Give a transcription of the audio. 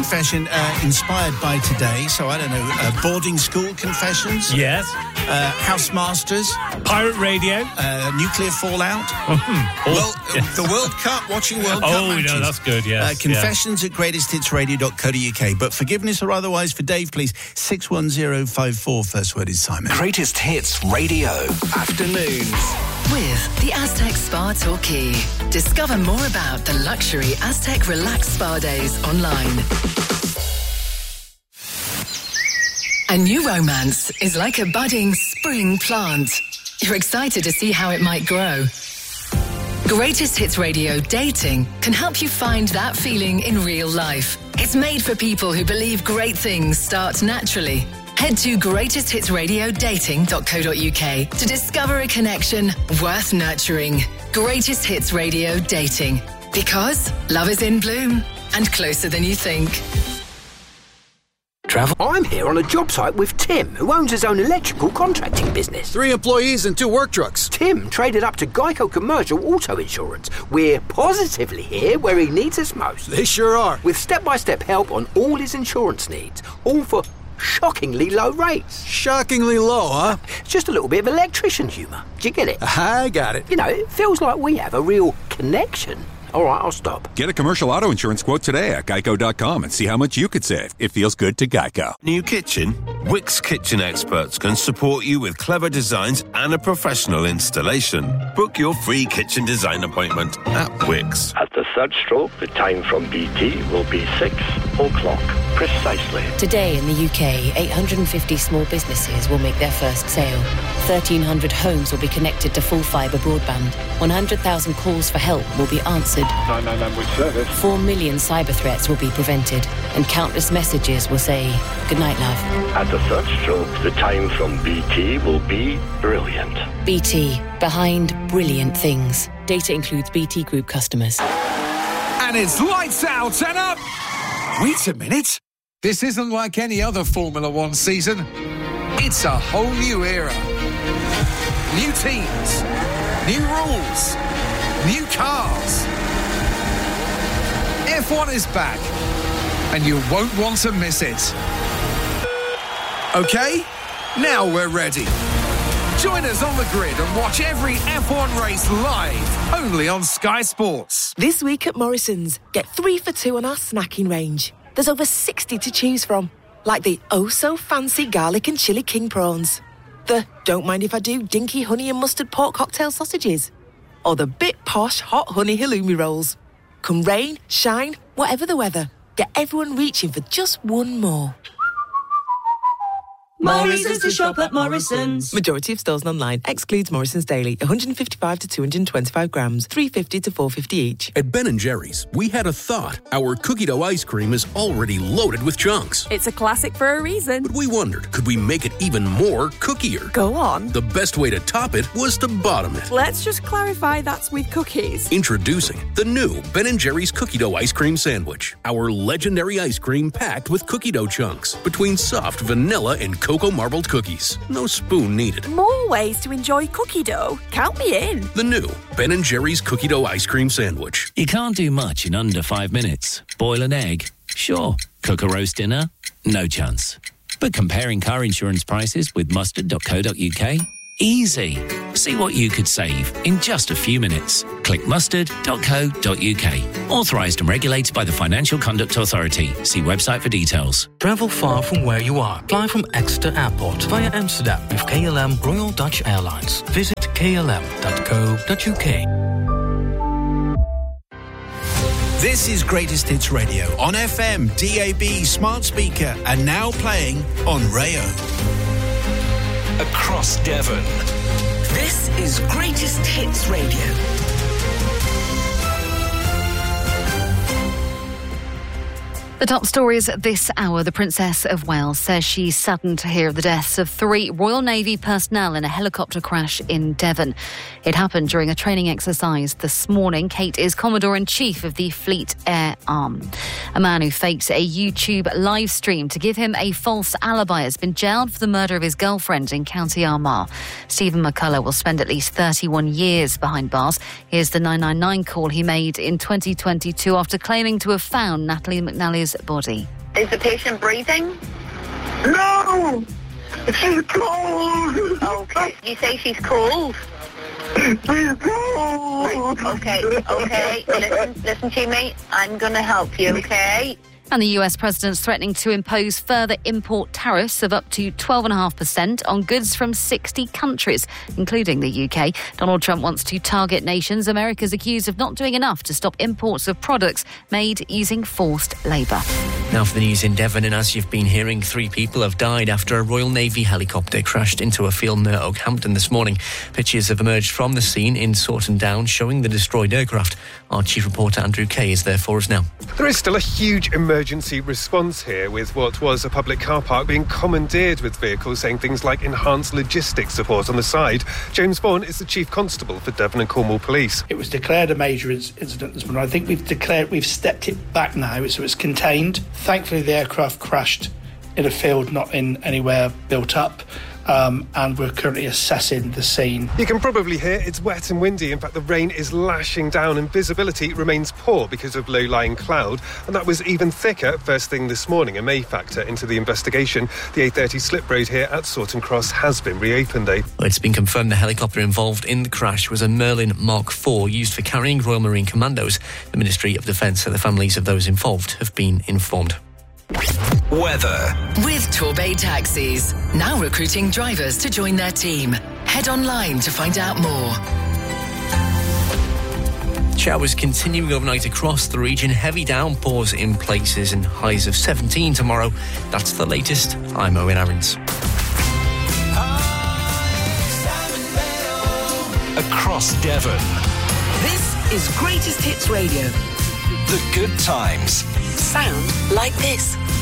confession inspired by today. So, I don't know, boarding school confessions? Yes. Housemasters? Pirate radio? Nuclear fallout? Well, the World Cup, watching World Cup matches. No, that's good, yes. Confessions at greatesthitsradio.co.uk. But forgiveness or otherwise for Dave, please, 61054. First word is Simon. Greatest Hits Radio. Afternoons. With the Aztec Spa Torquay. Discover more about the luxury Aztec Relaxed Spa Days online. A new romance is like a budding spring plant. You're excited to see how it might grow. Greatest Hits Radio Dating can help you find that feeling in real life. It's made for people who believe great things start naturally. Head to greatesthitsradiodating.co.uk to discover a connection worth nurturing. Greatest Hits Radio Dating. Because love is in bloom and closer than you think. Travel. I'm here on a job site with Tim, who owns his own electrical contracting business. 3 employees and 2 work trucks. Tim traded up to Geico Commercial Auto Insurance. We're positively here where he needs us most. They sure are. With step-by-step help on all his insurance needs, all for shockingly low rates. Shockingly low, huh? Just a little bit of electrician humour. Do you get it? I got it. You know, it feels like we have a real connection. All right, I'll stop. Get a commercial auto insurance quote today at geico.com and see how much you could save. It feels good to Geico. New kitchen? Wix Kitchen experts can support you with clever designs and a professional installation. Book your free kitchen design appointment at Wix. At the third stroke, the time from BT will be 6 o'clock, precisely. Today in the UK, 850 small businesses will make their first sale. 1,300 homes will be connected to full fibre broadband. 100,000 calls for help will be answered. 999 which service? 4 million cyber threats will be prevented, and countless messages will say, "Good night, love." At the third stroke, the time from BT will be brilliant. BT, behind brilliant things. Data includes BT Group customers. And it's lights out and up! Wait a minute. This isn't like any other Formula One season. It's a whole new era. New teams, new rules, new cars. F1 is back, and you won't want to miss it. Okay, now we're ready. Join us on the grid and watch every F1 race live, only on Sky Sports. This week at Morrison's, get 3 for 2 on our snacking range. There's over 60 to choose from, like the oh-so-fancy garlic and chili king prawns, the don't mind if I do dinky honey and mustard pork cocktail sausages, or the bit posh hot honey halloumi rolls. Come rain, shine, whatever the weather, get everyone reaching for just one more. Morrison's to shop at Morrison's. Majority of stores and online. Excludes Morrison's Daily. 155 to 225 grams. 350 to 450 each. At Ben & Jerry's, we had a thought. Our cookie dough ice cream is already loaded with chunks. It's a classic for a reason. But we wondered, could we make it even more cookier? Go on. The best way to top it was to bottom it. Let's just clarify that's with cookies. Introducing the new Ben & Jerry's cookie dough ice cream sandwich. Our legendary ice cream packed with cookie dough chunks between soft vanilla and cocoa marbled cookies. No spoon needed. More ways to enjoy cookie dough. Count me in. The new Ben & Jerry's cookie dough ice cream sandwich. You can't do much in under 5 minutes. Boil an egg? Sure. Cook a roast dinner? No chance. But comparing car insurance prices with mustard.co.uk? Easy. See what you could save in just a few minutes. Click mustard.co.uk. Authorised and regulated by the Financial Conduct Authority. See website for details. Travel far from where you are. Fly from Exeter Airport via Amsterdam with KLM Royal Dutch Airlines. Visit klm.co.uk. This is Greatest Hits Radio on FM, DAB, smart speaker, and now playing on Rayo. Across Devon. This is Greatest Hits Radio. The top stories this hour. The Princess of Wales says she's saddened to hear of the deaths of 3 Royal Navy personnel in a helicopter crash in Devon. It happened during a training exercise this morning. Kate is Commodore-in-Chief of the Fleet Air Arm. A man who faked a YouTube live stream to give him a false alibi has been jailed for the murder of his girlfriend in County Armagh. Stephen McCullough will spend at least 31 years behind bars. Here's the 999 call he made in 2022 after claiming to have found Natalie McNally's body. Is the patient breathing? No! She's cold! Okay. You say she's cold? She's cold! Okay. Listen to me. I'm going to help you, okay? And the US president's threatening to impose further import tariffs of up to 12.5% on goods from 60 countries, including the UK. Donald Trump wants to target nations America's accused of not doing enough to stop imports of products made using forced labour. Now for the news in Devon, and as you've been hearing, 3 people have died after a Royal Navy helicopter crashed into a field near Oakhampton this morning. Pictures have emerged from the scene in Sawton Down showing the destroyed aircraft. Our chief reporter Andrew Kay is there for us now. There is still a huge emergency response here, with what was a public car park being commandeered with vehicles saying things like enhanced logistics support on the side. James Vaughan is the Chief Constable for Devon and Cornwall Police. It was declared a major incident this morning. I think we've stepped it back now, so it's contained. Thankfully, the aircraft crashed in a field, not in anywhere built up. And we're currently assessing the scene. You can probably hear it's wet and windy. In fact, the rain is lashing down and visibility remains poor because of low-lying cloud. And that was even thicker first thing this morning, a may factor into the investigation. The A30 slip road here at Sawton Cross has been reopened, Well, it's been confirmed the helicopter involved in the crash was a Merlin Mark IV used for carrying Royal Marine Commandos. The Ministry of Defence and the families of those involved have been informed. Weather. With Torbay Taxis. Now recruiting drivers to join their team. Head online to find out more. Showers continuing overnight across the region. Heavy downpours in places and highs of 17 tomorrow. That's the latest. I'm Owen Aarons. Across Devon. This is Greatest Hits Radio. The good times. Sound like this.